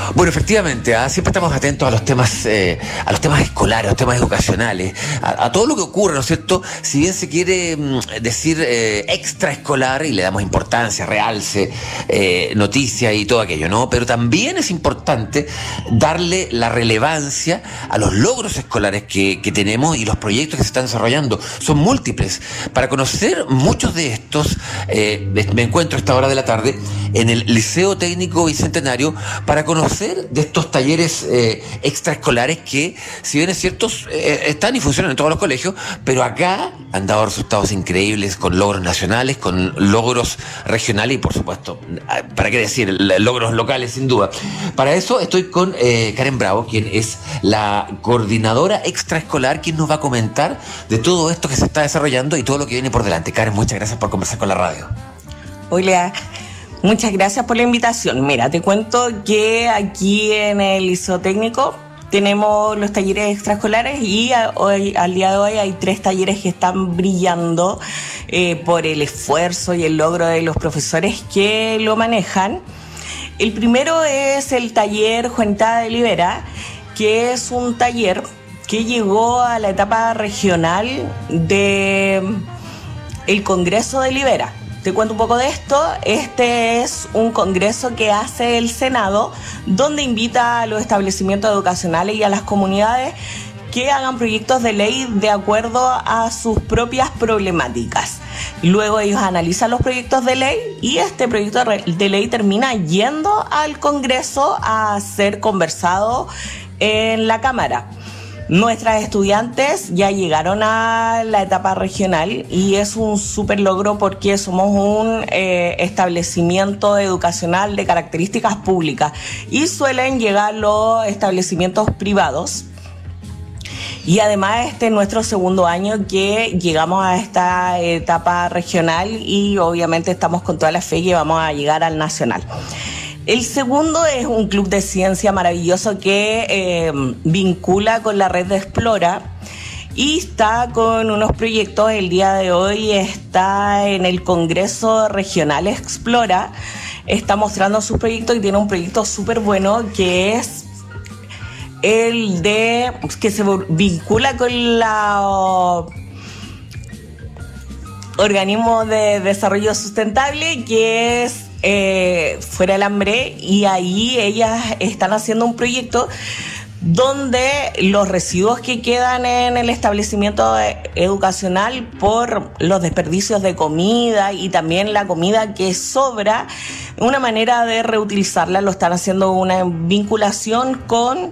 Bueno, efectivamente, siempre estamos atentos a los temas escolares, a los temas educacionales, a todo lo que ocurre, ¿no es cierto? Si bien se quiere decir extraescolar y le damos importancia, realce, noticia y todo aquello, ¿no? Pero también es importante darle la relevancia a los logros escolares que tenemos y los proyectos que se están desarrollando. Son múltiples. Para conocer muchos de estos, me encuentro a esta hora de la tarde en el Liceo Técnico Bicentenario para conocer de estos talleres extraescolares que, si bien es cierto, están y funcionan en todos los colegios, pero acá han dado resultados increíbles con logros nacionales, con logros regionales y, por supuesto, ¿para qué decir? Logros locales, sin duda. Para eso estoy con Karen Bravo, quien es la coordinadora extraescolar, quien nos va a comentar de todo esto que se está desarrollando y todo lo que viene por delante. Karen, muchas gracias por conversar con la radio. Hola. Muchas gracias por la invitación. Mira, te cuento que aquí en el Liceo Técnico tenemos los talleres extraescolares y al día de hoy hay 3 talleres que están brillando por el esfuerzo y el logro de los profesores que lo manejan. El primero es el taller Juanita Delibera, que es un taller que llegó a la etapa regional del Congreso Delibera. Te cuento un poco de esto. Este es un congreso que hace el Senado, donde invita a los establecimientos educacionales y a las comunidades que hagan proyectos de ley de acuerdo a sus propias problemáticas. Luego ellos analizan los proyectos de ley y este proyecto de ley termina yendo al Congreso a ser conversado en la Cámara. Nuestras estudiantes ya llegaron a la etapa regional y es un súper logro porque somos un establecimiento educacional de características públicas y suelen llegar los establecimientos privados. Y además este es nuestro segundo año que llegamos a esta etapa regional y obviamente estamos con toda la fe que vamos a llegar al nacional. El segundo es un club de ciencia maravilloso que vincula con la red de Explora y está con unos proyectos. El día de hoy está en el Congreso Regional Explora, está mostrando sus proyectos y tiene un proyecto súper bueno que es el de que se vincula con la Organismo de Desarrollo Sustentable, que es Fuera del Hambre, y ahí ellas están haciendo un proyecto donde los residuos que quedan en el establecimiento educacional por los desperdicios de comida y también la comida que sobra, una manera de reutilizarla, lo están haciendo una vinculación con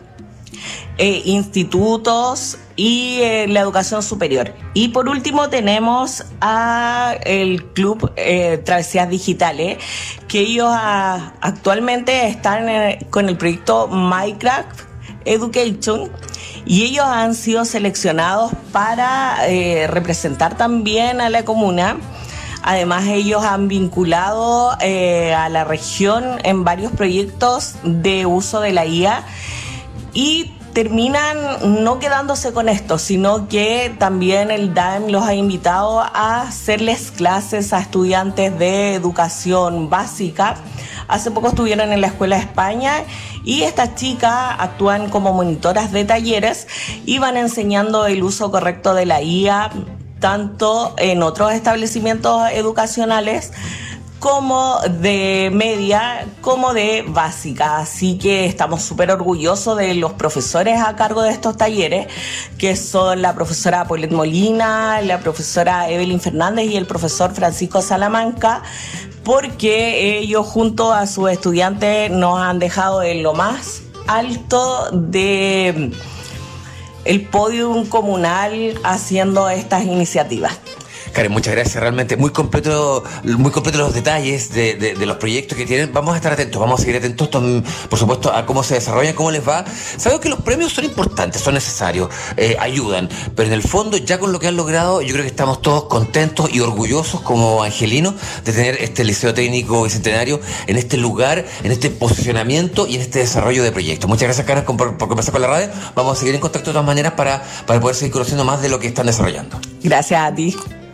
institutos y la educación superior. Y por último tenemos a el club Travesías Digitales, que ellos actualmente están con el proyecto Minecraft Education y ellos han sido seleccionados para representar también a la comuna. Además, ellos han vinculado a la región en varios proyectos de uso de la IA y terminan no quedándose con esto, sino que también el DAEM los ha invitado a hacerles clases a estudiantes de educación básica. Hace poco estuvieron en la Escuela de España y estas chicas actúan como monitoras de talleres y van enseñando el uso correcto de la IA, tanto en otros establecimientos educacionales como de media, como de básica. Así que estamos súper orgullosos de los profesores a cargo de estos talleres, que son la profesora Paulette Molina, la profesora Evelyn Fernández y el profesor Francisco Salamanca, porque ellos junto a sus estudiantes nos han dejado en lo más alto de el podium comunal haciendo estas iniciativas. Karen, muchas gracias, realmente muy completo los detalles de los proyectos que tienen. Vamos a estar atentos, vamos a seguir atentos, por supuesto, a cómo se desarrollan, cómo les va. Sabemos que los premios son importantes, son necesarios, ayudan, pero en el fondo, ya con lo que han logrado, yo creo que estamos todos contentos y orgullosos como angelinos de tener este Liceo Técnico Bicentenario en este lugar, en este posicionamiento y en este desarrollo de proyectos. Muchas gracias, Karen, por conversar con la radio. Vamos a seguir en contacto de todas maneras para poder seguir conociendo más de lo que están desarrollando. Gracias a ti.